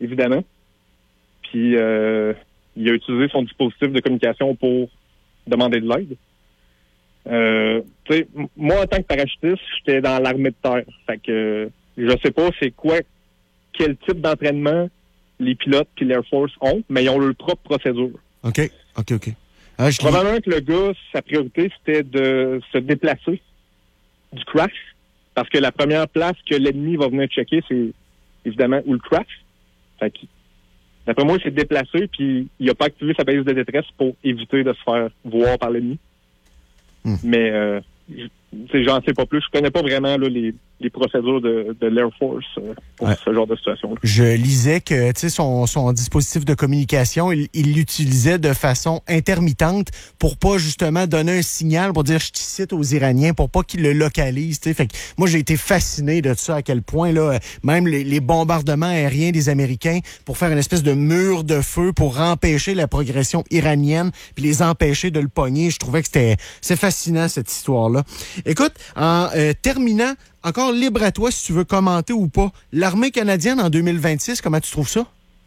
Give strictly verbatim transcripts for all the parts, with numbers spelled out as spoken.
évidemment. Puis, euh, il a utilisé son dispositif de communication pour demander de l'aide. Euh, tu sais, moi, en tant que parachutiste, j'étais dans l'armée de terre. Fait que je sais pas c'est quoi, quel type d'entraînement les pilotes puis l'Air Force ont, mais ils ont leur propre procédure. OK, OK, OK. Ah, je Probablement que le gars, sa priorité, c'était de se déplacer du crash, parce que la première place que l'ennemi va venir checker, c'est évidemment où le crash. Fait que, d'après moi, il s'est déplacé, puis il n'a pas activé sa base de détresse pour éviter de se faire voir par l'ennemi. Hmm. Mais euh, j'en sais pas plus. Je connais pas vraiment là, les, les procédures de, de l'Air Force euh, pour ouais. ce genre de situation-là. Je lisais que tu sais son, son dispositif de communication, il, il l'utilisait de façon intermittente pour pas justement donner un signal pour dire je t'y cite aux Iraniens, pour pas qu'ils le localisent. Tu sais, fait que moi j'ai été fasciné de ça, à quel point là, même les, les bombardements aériens des Américains pour faire une espèce de mur de feu pour empêcher la progression iranienne puis les empêcher de le pogner. Je trouvais que c'était c'est fascinant cette histoire-là. Écoute, en euh, terminant, encore libre à toi si tu veux commenter ou pas. L'armée canadienne en deux mille vingt-six, comment tu trouves ça?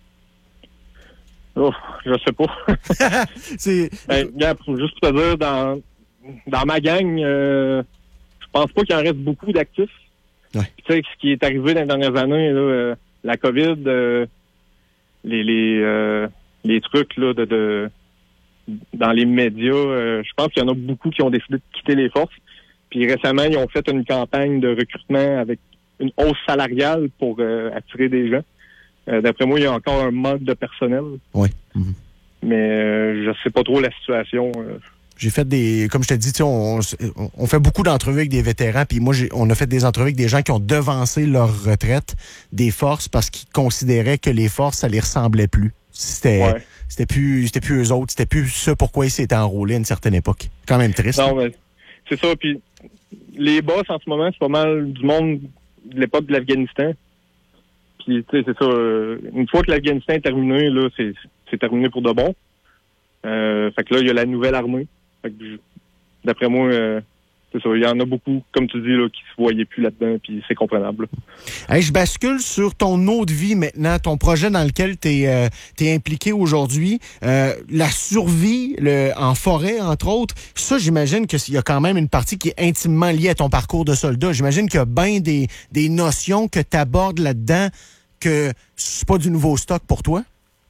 Oh, je sais pas. C'est... Ben, regarde, juste pour te dire, dans, dans ma gang, euh, je pense pas qu'il en reste beaucoup d'actifs. Ouais. Tu sais, ce qui est arrivé dans les dernières années, là, euh, la COVID, euh, les les, euh, les trucs là, de, de dans les médias, euh, je pense qu'il y en a beaucoup qui ont décidé de quitter les forces. Puis récemment, ils ont fait une campagne de recrutement avec une hausse salariale pour euh, attirer des gens. Euh, d'après moi, il y a encore un manque de personnel. Oui. Mm-hmm. Mais euh, je sais pas trop la situation. Euh. J'ai fait des... Comme je te dis, on, on fait beaucoup d'entrevues avec des vétérans. Puis moi, j'ai, on a fait des entrevues avec des gens qui ont devancé leur retraite des forces parce qu'ils considéraient que les forces, ça les ressemblait plus. C'était, ouais. c'était plus c'était plus eux autres. C'était plus ce pourquoi ils s'étaient enrôlés à une certaine époque. Quand même triste. Non, mais c'est ça. Puis les boss, en ce moment, c'est pas mal du monde de l'époque de l'Afghanistan. Puis, tu sais, c'est ça. Euh, une fois que l'Afghanistan est terminé, là, c'est, c'est terminé pour de bon. Euh, fait que là, il y a la nouvelle armée. Fait que, d'après moi, euh, c'est ça. Il y en a beaucoup, comme tu dis, là, qui se voyaient plus là-dedans, puis c'est comprenable. Hey, je bascule sur ton autre vie maintenant, ton projet dans lequel tu es euh, impliqué aujourd'hui. Euh, la survie le, en forêt, entre autres. Ça, j'imagine qu'il y a quand même une partie qui est intimement liée à ton parcours de soldat. J'imagine qu'il y a bien des, des notions que tu abordes là-dedans que c'est pas du nouveau stock pour toi.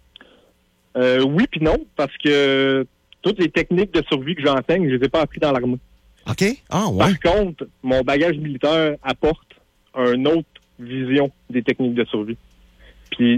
Euh, oui puis non, parce que toutes les techniques de survie que j'enseigne, je les ai pas appris dans l'armée. OK. Ah, ouais. Par contre, mon bagage militaire apporte une autre vision des techniques de survie. Puis,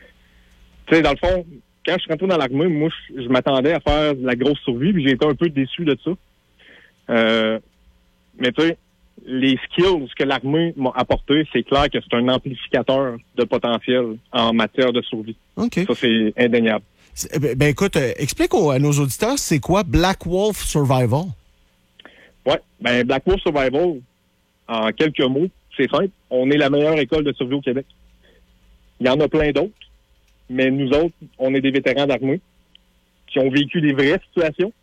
tu sais, dans le fond, quand je suis rentré dans l'armée, moi, je, je m'attendais à faire de la grosse survie, puis j'ai été un peu déçu de ça. Euh, mais tu sais, les skills que l'armée m'a apporté, c'est clair que c'est un amplificateur de potentiel en matière de survie. OK. Ça, c'est indéniable. Ben, ben écoute, euh, explique aux, à nos auditeurs, c'est quoi Black Wolf Survival? Oui, ben Black Wolf Survival, en quelques mots, c'est simple. On est la meilleure école de survie au Québec. Il y en a plein d'autres, mais nous autres, on est des vétérans d'armée qui ont vécu des vraies situations,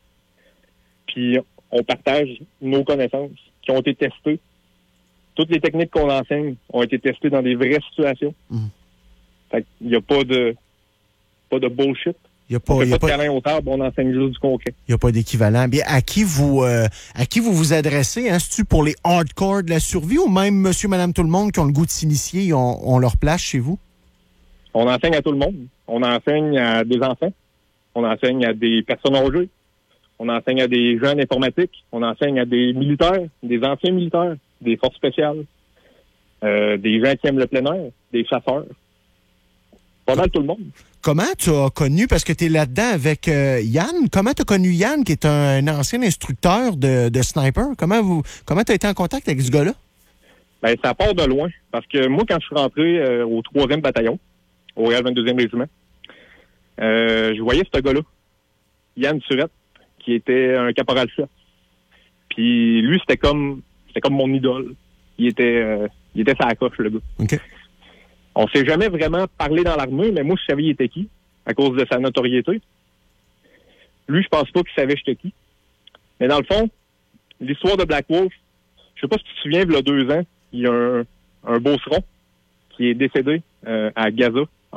puis on partage nos connaissances qui ont été testées. Toutes les techniques qu'on enseigne ont été testées dans des vraies situations. Mmh. Fait qu'il n'y a pas de pas de bullshit. Il y a pas, on fait y a pas de pas... câlin au table, on enseigne juste du concret. Il n'y a pas d'équivalent. Bien, à qui vous euh, à qui vous vous adressez? Hein? C'est-tu pour les hardcore de la survie ou même monsieur, madame, tout le monde qui ont le goût de s'initier, ils ont, ont leur place chez vous? On enseigne à tout le monde. On enseigne à des enfants. On enseigne à des personnes âgées. On enseigne à des jeunes informatiques. On enseigne à des militaires, des anciens militaires, des forces spéciales, euh, des gens qui aiment le plein air, des chasseurs. Pas mal tout le monde. Comment tu as connu, parce que tu es là-dedans avec euh, Yann, comment tu as connu Yann, qui est un, un ancien instructeur de, de sniper? Comment vous, comment tu as été en contact avec ce gars-là? Ben, ça part de loin. Parce que moi, quand je suis rentré euh, au troisième bataillon, au Royal vingt-deuxième Régiment, euh, je voyais ce gars-là, Yann Surette, qui était un caporal-chef. Puis lui, c'était comme c'était comme mon idole. Il était euh, il était sa coche, le gars. OK. On s'est jamais vraiment parlé dans l'armée, mais moi, je savais il était qui, à cause de sa notoriété. Lui, je pense pas qu'il savait j'étais qui. Mais dans le fond, l'histoire de Black Wolf, je sais pas si tu te souviens, il y a deux ans, il y a un, un beauceron qui est décédé euh, à Gaza,